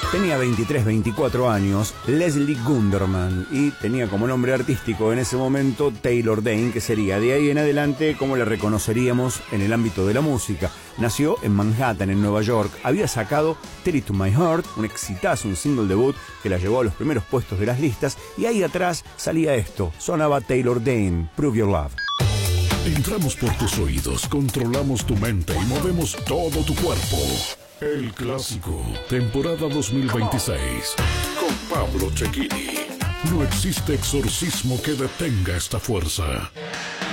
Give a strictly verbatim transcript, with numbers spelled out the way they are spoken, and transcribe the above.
Tenía veintitrés, veinticuatro años, Leslie Gunderman, y tenía como nombre artístico en ese momento Taylor Dayne, que sería de ahí en adelante como le reconoceríamos en el ámbito de la música. Nació en Manhattan, en Nueva York. Había sacado Tell It to My Heart, un exitazo, un single debut que la llevó a los primeros puestos de las listas, y ahí atrás salía esto, sonaba Taylor Dayne, Prove Your Love. Entramos por tus oídos, controlamos tu mente y movemos todo tu cuerpo. El Clásico, temporada dos mil veintiséis, con Pablo Cecchini. No existe exorcismo que detenga esta fuerza.